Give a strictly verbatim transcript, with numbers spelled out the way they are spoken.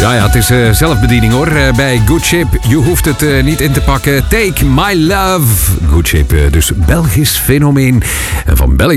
Ja, ja, het is uh, zelfbediening hoor. Uh, bij Good Ship, je hoeft het uh, niet in te pakken. Take My Love. Good Ship, uh, dus Belgisch fenomeen. En van België